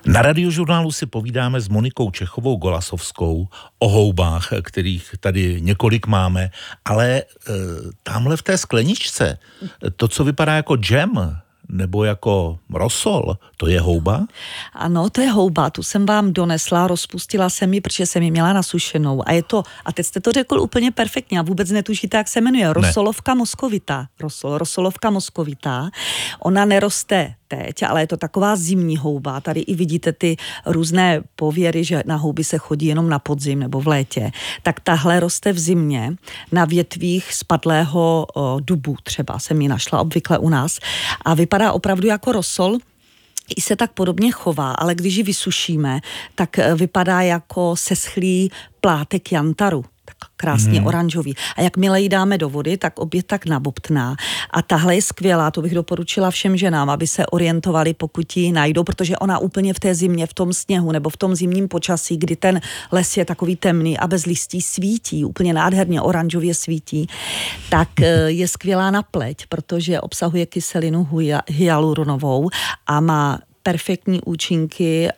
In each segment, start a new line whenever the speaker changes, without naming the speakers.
Na Radiožurnálu si povídáme s Monikou Čechovou Golasovskou o houbách, kterých tady několik máme, ale tamhle v té skleničce, to, co vypadá jako džem, nebo jako rosol, to je houba?
Ano, to je houba, tu jsem vám donesla, rozpustila jsem ji, protože jsem ji měla nasušenou. A teď jste to řekl úplně perfektně a vůbec netušíte, jak se jmenuje. Rosolovka moskovitá. Rosolovka moskovitá. Ona neroste teď, ale je to taková zimní houba. Tady i vidíte ty různé pověry, že na houby se chodí jenom na podzim nebo v létě. Tak tahle roste v zimě na větvích spadlého dubu, třeba jsem ji našla obvykle u nás. A vypadá opravdu jako rosol, i se tak podobně chová, ale když ji vysušíme, tak vypadá jako seschlý plátek jantaru. Tak krásně oranžový. A jakmile ji dáme do vody, tak obě tak nabobtná. A tahle je skvělá, to bych doporučila všem ženám, aby se orientovali, pokud ji najdou, protože ona úplně v té zimě, v tom sněhu nebo v tom zimním počasí, kdy ten les je takový temný a bez listí svítí, úplně nádherně oranžově svítí, tak je skvělá na pleť, protože obsahuje kyselinu hyaluronovou a má perfektní účinky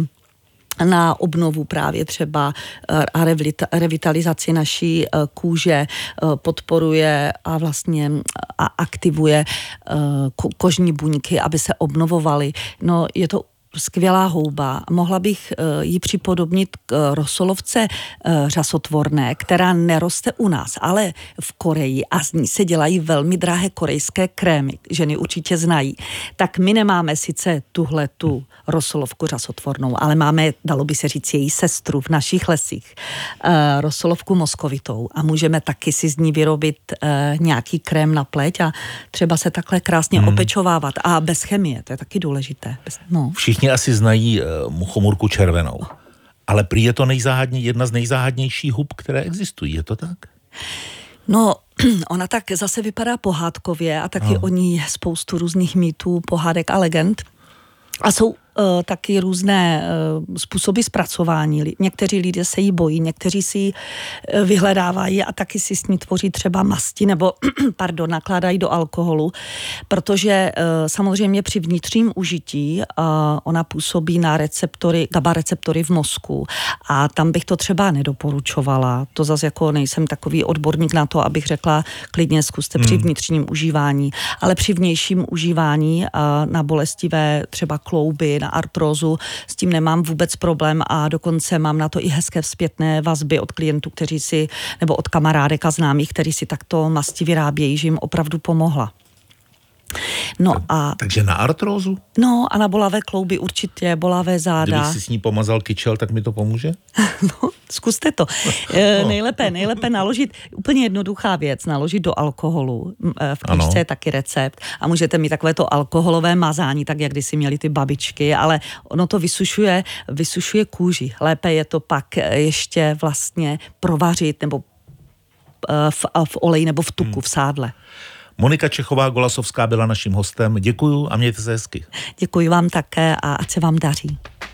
na obnovu právě třeba a revitalizaci naší kůže, podporuje a vlastně aktivuje kožní buňky, aby se obnovovaly. No, je to skvělá houba. Mohla bych ji připodobnit k rosolovce řasotvorné, která neroste u nás, ale v Koreji a z ní se dělají velmi drahé korejské krémy, ženy určitě znají. Tak my nemáme sice tu rosolovku řasotvornou, ale máme, dalo by se říct, její sestru v našich lesích, rosolovku moskovitou a můžeme taky si z ní vyrobit nějaký krém na pleť a třeba se takhle krásně opečovávat a bez chemie, to je taky důležité.
Všichni asi znají muchomurku červenou, ale prý je to jedna z nejzáhadnějších hub, které existují, je to tak?
No, ona tak zase vypadá pohádkově a taky o ní je spoustu různých mýtů, pohádek a legend. A jsou taky různé způsoby zpracování. Někteří lidé se jí bojí, někteří si ji vyhledávají a taky si s ní tvoří třeba masti nebo nakládají do alkoholu, protože samozřejmě při vnitřním užití ona působí na GABA receptory v mozku a tam bych to třeba nedoporučovala. To zase jako nejsem takový odborník na to, abych řekla, klidně zkuste při vnitřním užívání, ale při vnějším užívání na bolestivé třeba klouby, na artrózu, s tím nemám vůbec problém a dokonce mám na to i hezké zpětné vazby od klientů, nebo od kamarádek a známých, kteří si takto masti vyrábějí, že jim opravdu pomohla.
Takže na artrózu?
No a na bolavé klouby určitě, bolavé záda.
Kdybych si s ní pomazal kyčel, tak mi to pomůže?
No, zkuste to. Nejlépe naložit, úplně jednoduchá věc, naložit do alkoholu. V knížce je taky recept a můžete mít takové to alkoholové mazání, tak jak kdysi měli ty babičky, ale ono to vysušuje kůži. Lépe je to pak ještě vlastně provařit nebo v oleji nebo v tuku, v sádle.
Monika Čechová Golasovská byla naším hostem. Děkuju a mějte se hezky.
Děkuji vám také a ať se vám daří.